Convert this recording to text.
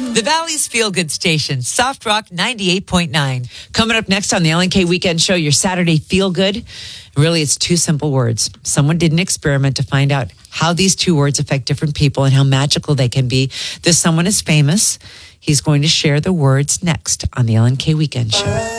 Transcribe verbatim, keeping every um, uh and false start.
The Valley's Feel Good Station, Soft Rock ninety-eight point nine. Coming up next on the Ellen K Weekend Show, your Saturday Feel Good. Really, it's two simple words. Someone did an experiment to find out how these two words affect different people and how magical they can be. This someone is famous. He's going to share the words next on the Ellen K Weekend Show.